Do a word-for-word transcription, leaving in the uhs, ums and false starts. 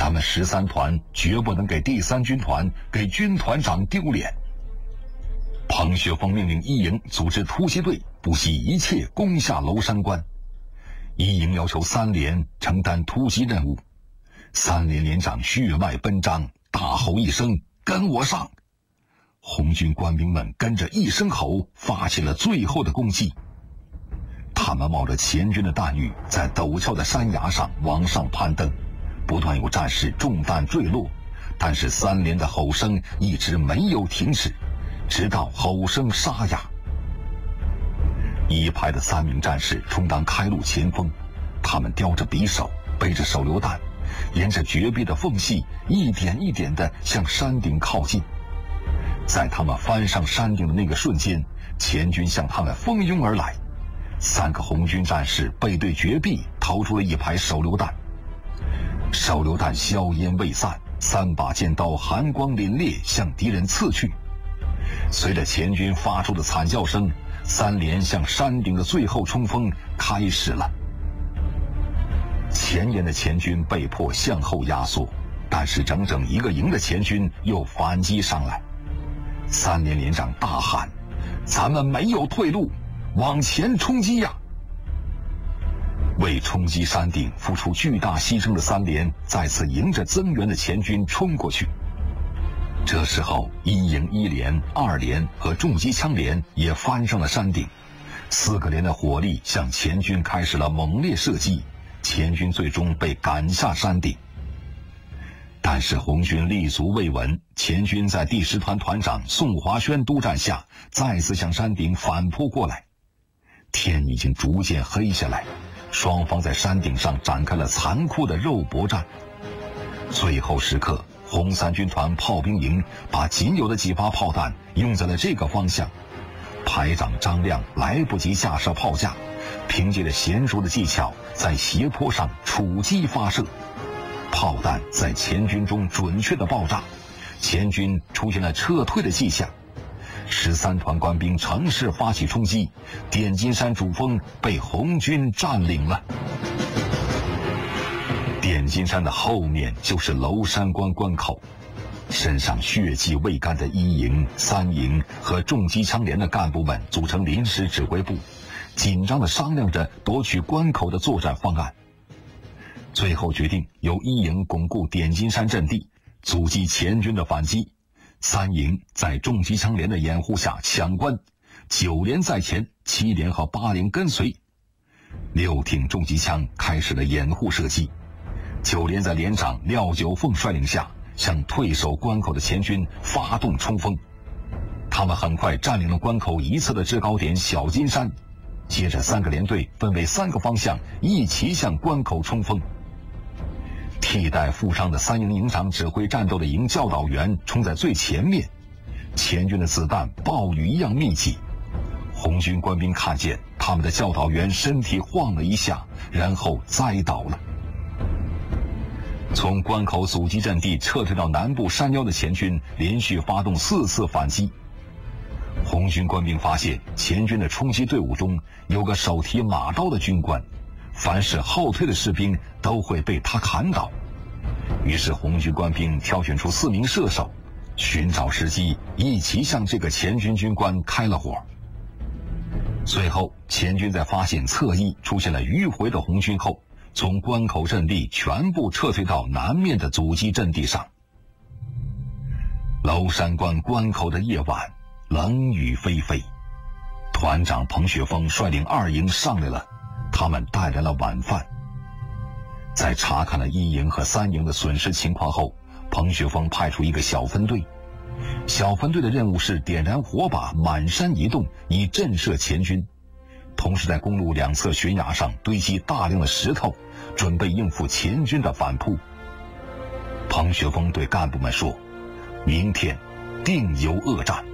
咱们十三团绝不能给第三军团、给军团长丢脸。彭学峰命令一营组织突击队，不惜一切攻下娄山关。一营要求三连承担突击任务。三连连长血脉奔张，大吼一声：“跟我上！”红军官兵们跟着一声吼，发起了最后的攻击。他们冒着前军的弹雨，在陡峭的山崖上往上攀登，不断有战士中弹坠落，但是三连的吼声一直没有停止，直到吼声沙哑。一排的三名战士充当开路前锋，他们叼着匕首，背着手榴弹，沿着绝壁的缝隙一点一点地向山顶靠近。在他们翻上山顶的那个瞬间，前军向他们蜂拥而来。三个红军战士背对绝壁，掏出了一排手榴弹。手榴弹硝烟未散，三把剑刀寒光凛冽向敌人刺去。随着前军发出的惨叫声，三连向山顶的最后冲锋开始了。前沿的前军被迫向后压缩，但是整整一个营的前军又反击上来。三连连长大喊：“咱们没有退路，往前冲击呀！”为冲击山顶付出巨大牺牲的三连再次迎着增援的前军冲过去。这时候一营一连、二连和重机枪连也翻上了山顶，四个连的火力向前军开始了猛烈射击，前军最终被赶下山顶。但是红军立足未稳，前军在第十团团长宋华轩督战下再次向山顶反扑过来。天已经逐渐黑下来，双方在山顶上展开了残酷的肉搏战。最后时刻，红三军团炮兵营把仅有的几发炮弹用在了这个方向。排长张亮来不及架设炮架，凭借着娴熟的技巧，在斜坡上触击发射，炮弹在前军中准确的爆炸，前军出现了撤退的迹象。十三团官兵乘势发起冲击，点金山主峰被红军占领了。点金山的后面就是娄山关关口，身上血迹未干的一营、三营和重机枪连的干部们组成临时指挥部，紧张地商量着夺取关口的作战方案。最后决定由一营巩固点金山阵地，阻击前军的反击；三营在重机枪连的掩护下抢关；九连在前，七连和八连跟随。六挺重机枪开始了掩护射击。九连在连长廖九凤率领下，向退守关口的前军发动冲锋。他们很快占领了关口一侧的制高点小金山，接着三个连队分为三个方向，一齐向关口冲锋。替代负伤的三营营长指挥战斗的营教导员冲在最前面，前军的子弹暴雨一样密集。红军官兵看见他们的教导员身体晃了一下，然后栽倒了。从关口阻击阵地撤退到南部山腰的前军连续发动四次反击。红军官兵发现前军的冲击队伍中有个手提马刀的军官，凡是后退的士兵都会被他砍倒。于是红军官兵挑选出四名射手，寻找时机一起向这个前军军官开了火。随后前军在发现侧翼出现了迂回的红军后，从关口阵地全部撤退到南面的阻击阵地上。娄山关关口的夜晚，冷雨霏霏。团长彭雪峰率领二营上来了，他们带来了晚饭。在查看了一营和三营的损失情况后，彭雪峰派出一个小分队。小分队的任务是点燃火把，满山移动，以震慑前军。同时在公路两侧悬崖上堆积大量的石头，准备应付前军的反扑。彭雪峰对干部们说：“明天定有恶战。”